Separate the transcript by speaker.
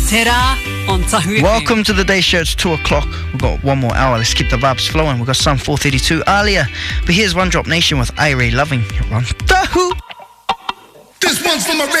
Speaker 1: Tera on Tahu FM.
Speaker 2: Welcome to the day show. It's 2 o'clock. We've got one more hour. Let's keep the vibes flowing. We've got some 4:32 earlier. But here's One Drop Nation with Irie Loving. You're on Tahu.
Speaker 3: This one's from a